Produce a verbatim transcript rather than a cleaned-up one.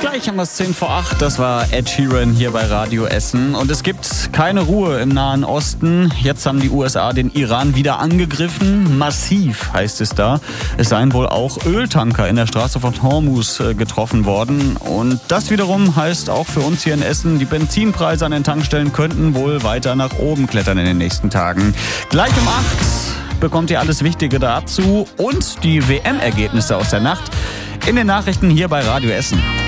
Gleich haben wir es zehn vor acht, das war Ed Sheeran hier bei Radio Essen. Und es gibt keine Ruhe im Nahen Osten. Jetzt haben die U S A den Iran wieder angegriffen. Massiv heißt es da. Es seien wohl auch Öltanker in der Straße von Hormuz äh, getroffen worden. Und das wiederum heißt auch für uns hier in Essen, die Benzinpreise an den Tankstellen könnten wohl weiter nach oben klettern in den nächsten Tagen. Gleich um acht bekommt ihr alles Wichtige dazu und die W M-Ergebnisse aus der Nacht in den Nachrichten hier bei Radio Essen.